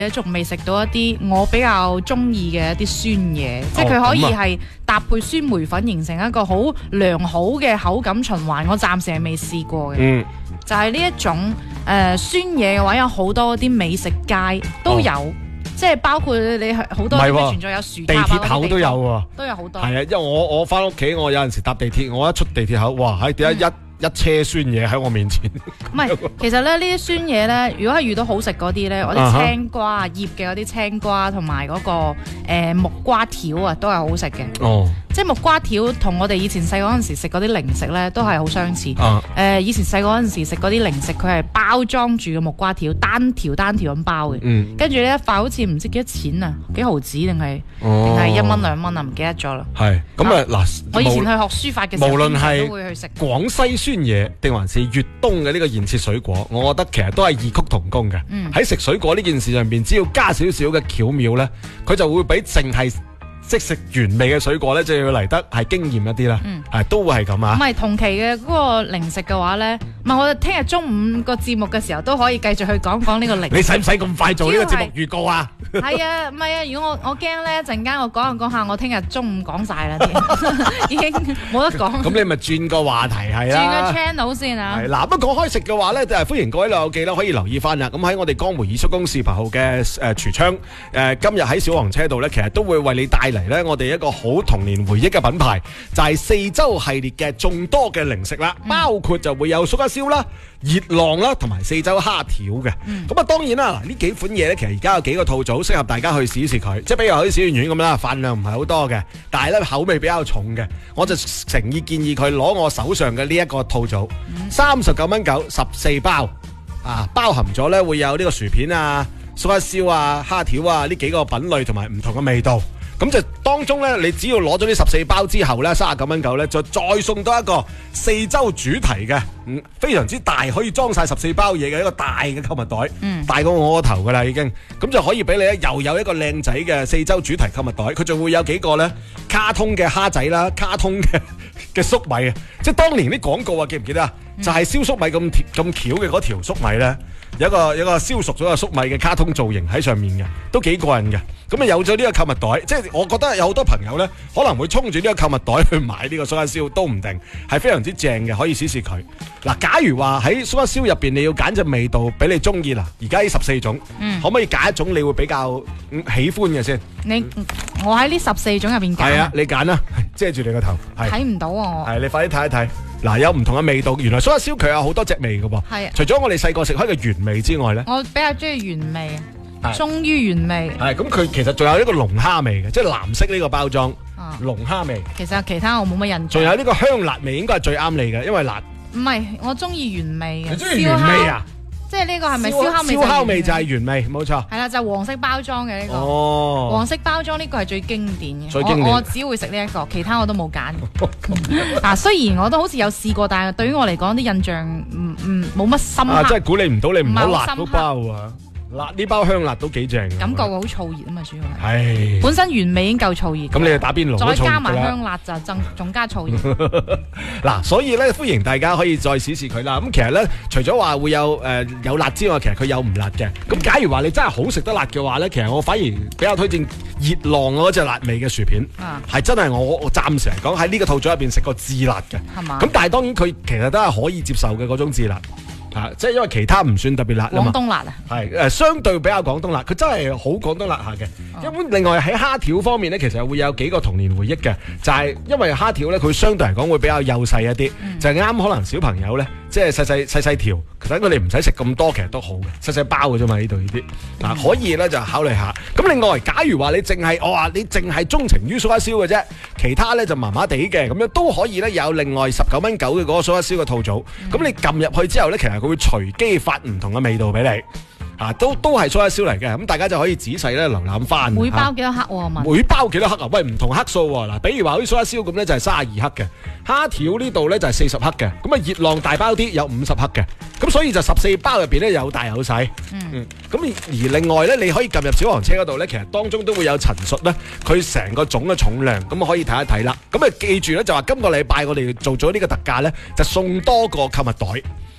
仲未食到一啲我比較中意嘅一啲酸嘢，即係佢可以係搭配酸梅粉形成一個好良好嘅口感循環。我暫時係未試過嘅，就係呢一種酸嘢嘅話，有好多啲美食街都有，即係包括你好多咩存在有薯塔啊， 地鐵口都有喎， 都有好多。 係啊，因為我翻屋企，我有陣時搭地鐵，我一出地鐵口，哇！喺點解一車酸嘢喺我面前？ 唔係，其實咧呢啲酸嘢咧，如果係遇到好食嗰啲咧，我啲青瓜醃嘅嗰啲青瓜同埋嗰個木瓜條啊，都係好食嘅。 哦， 即係木瓜條同我哋以前細個嗰陣時食嗰啲零食咧，都係好相似。以前細個嗰陣時食嗰啲零食，佢係包裝住嘅木瓜條，單條咁包嘅。跟住呢一塊好似唔知幾多錢啊，幾毫子定係1蚊2蚊啊，唔記得咗啦。 係咁啊嗱， 我以前去學書法嘅時候， 無論係都會去食廣西酸嘢定還是粵東嘅呢個現切水果，我覺得其實都係異曲同工嘅。喺食水果呢件事上邊，只要加少少嘅巧妙咧，佢就會比淨係即食原味嘅水果咧，就要嚟得係驚豔一啲啦。都會係咁啊。 唔係同期嘅嗰個零食嘅話咧，唔係我哋聽日中午個節目嘅時候都可以繼續去講呢個零食。 你使唔使咁快做呢個節目預告啊？ 係啊，唔係啊，如果我驚咧陣間我講下，我聽日中午講晒啦，已經冇得講。 咁你咪轉個話題係啦， 轉個 channel 先啊。 係嗱，咁講開食嘅話咧，就係歡迎各位老友記啦，可以留意翻啦。咁喺我哋江梅二叔公視頻號嘅櫥窗，今日喺小黃車度咧，其實都會為你帶嚟咧我哋一個好童年回憶嘅品牌，就係四洲系列嘅眾多嘅零食啦，包括就會有粟一燒啦、熱浪啦，同埋四洲蝦條嘅。咁啊，當然啦，呢幾款嘢咧，其實而家有幾個套組適合大家去試一試佢，即係比如好似小圓丸咁啦，飯量唔係好多嘅，但係咧口味比較重嘅，我就誠意建議佢攞我手上嘅呢一個套組，39蚊9 14包啊，包含咗咧會有呢個薯片啊、粟一燒啊、蝦條啊呢幾個品類同埋唔同嘅味道。咁就當中咧，你只要攞咗呢14包之後咧，39蚊9咧，就再送多一個四洲主題嘅，非常之大，可以裝晒14包嘢嘅一個大嘅購物袋，大過我個頭噶啦已經，咁就可以俾你咧又有一個靚仔嘅四洲主題購物袋，佢仲會有幾個咧卡通嘅蝦仔啦，卡通嘅粟米啊，即係當年啲廣告啊，記唔記得啊？就係燒粟米咁巧嘅嗰條粟米咧，有一個燒熟咗嘅粟米嘅卡通造型喺上面嘅，都幾過癮嘅。咁啊有咗呢個購物袋，即係我覺得有好多朋友咧可能會衝住呢個購物袋去買呢個粟一燒都唔定，係非常之正嘅，可以試試佢。嗱，假如話喺粟一燒入邊你要揀隻味道俾你中意啦，而家呢14種，可唔可以揀一種你會比較喜歡嘅先？ 我喺呢14種入邊揀。 係啊，你揀啦，遮住你個頭。 睇唔到啊我。 係，你快啲睇一睇。嗱，有唔同嘅味道，原來粟一燒佢有好多隻味嘅噃。 係啊。 除咗我哋細個食開嘅原味之外咧， 我比較中意原味啊，忠於原味。 係，咁佢其實仲有一個龍蝦味嘅，即係藍色呢個包裝，龍蝦味。 其實其他我冇乜印象。 仲有呢個香辣味，應該係最啱你嘅，因為辣。 唔係，我中意原味嘅。 你中意原味啊？ 即係呢個係咪燒烤味？ 燒烤味就係原味，冇錯。 係啦，就係黃色包裝嘅呢個。 哦。 黃色包裝呢個係最經典嘅。 最經典。 我只會食呢一個，其他我都冇揀。嗱，雖然我都好似有試過，但係對於我嚟講啲印象冇乜深刻。 即係估你唔到，你唔好辣嗰包啊！辣呢包香辣都幾正， 感覺好燥熱啊嘛，主要係。 本身原味已經夠燥熱， 咁你就打邊爐都燥熱啦。 再加埋香辣就仲加燥熱。 嗱，所以咧歡迎大家可以再試試佢啦。咁其實咧，除咗話會有有辣之外，其實佢有唔辣嘅。咁假如話你真係好食得辣嘅話咧，其實我反而比較推薦熱浪嗰隻辣味嘅薯片，係真係我暫時嚟講喺呢個套組入邊食過至辣嘅。 係嘛？ 咁但係當然佢其實都係可以接受嘅嗰種至辣。即係因為其他唔算特別辣啊嘛。 廣東辣啊， 係相對比較廣東辣，佢真係好廣東辣下嘅。一般另外喺蝦條方面咧，其實會有幾個童年回憶嘅，就係因為蝦條咧，佢相對嚟講會比較幼細一啲，就係啱可能小朋友咧，即係細條，等佢哋唔使食咁多，其實都好嘅，細包嘅啫嘛呢度呢啲。可以咧就考慮下。咁另外，假如話你淨係鍾情於粟一燒嘅啫，其他咧就麻麻地嘅，咁樣都可以咧有另外19蚊9嘅嗰個粟一燒嘅套組。咁你撳入去之後咧，其實佢會隨機發唔同嘅味道俾你，都係粟一燒嚟嘅，咁大家就可以仔細咧瀏覽翻。 每包幾多克喎？ 每包幾多克啊？喂，唔同克數喎。嗱，比如話好似粟一燒咁咧，就係32克嘅；蝦條呢度咧就係40克嘅。咁啊，熱浪大包啲有50克嘅。咁所以就14包入邊咧有大有細。咁而另外咧，你可以撳入小黃車嗰度咧，其實當中都會有陳述咧，佢成個總嘅重量，咁可以睇一睇啦。咁啊，記住咧就話今個禮拜我哋做咗呢個特價咧，就送多個購物袋。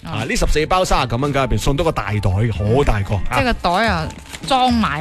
啊，呢14包39蚊雞入邊送到個大袋，好大個。 即係個袋啊裝埋。